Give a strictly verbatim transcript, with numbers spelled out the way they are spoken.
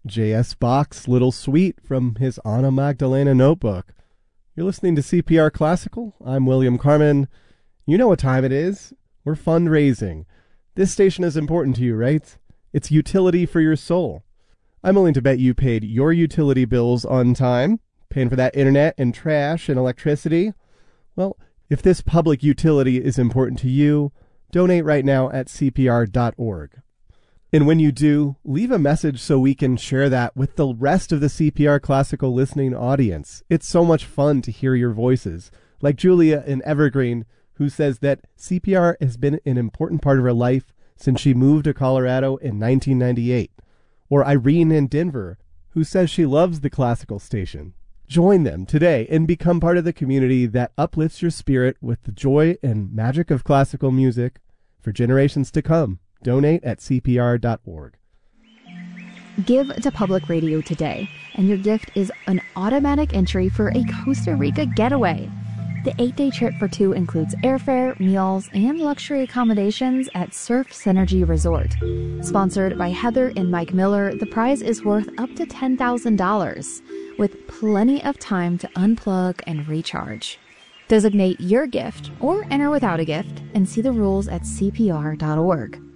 J S. Bach's Little Suite from his Anna Magdalena notebook. You're listening to C P R Classical. I'm William Carmen. You know what time it is. We're fundraising. This station is important to you, right? It's utility for your soul. I'm willing to bet you paid your utility bills on time, paying for that internet and trash and electricity. Well, if this public utility is important to you, donate right now at C P R dot org. And when you do, leave a message so we can share that with the rest of the C P R Classical listening audience. It's so much fun to hear your voices, like Julia in Evergreen, who says that C P R has been an important part of her life since she moved to Colorado in nineteen ninety-eight. Or Irene in Denver, who says she loves the classical station. Join them today and become part of the community that uplifts your spirit with the joy and magic of classical music for generations to come. Donate at C P R dot org. Give to Public Radio today, and your gift is an automatic entry for a Costa Rica getaway. The eight-day trip for two includes airfare, meals, and luxury accommodations at Surf Synergy Resort. Sponsored by Heather and Mike Miller, the prize is worth up to ten thousand dollars, with plenty of time to unplug and recharge. Designate your gift or enter without a gift and see the rules at C P R dot org.